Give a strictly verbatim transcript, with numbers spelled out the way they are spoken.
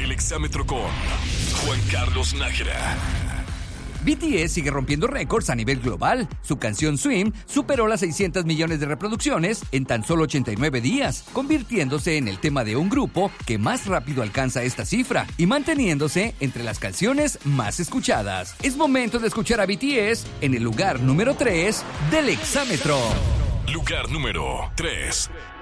El exámetro con Juan Carlos Nájera. B T S sigue rompiendo récords a nivel global. Su canción Swim superó las seiscientos millones de reproducciones en tan solo ochenta y nueve días, convirtiéndose en el tema de un grupo que más rápido alcanza esta cifra y manteniéndose entre las canciones más escuchadas. Es momento de escuchar a B T S en el lugar número tres del exámetro. Lugar número tres.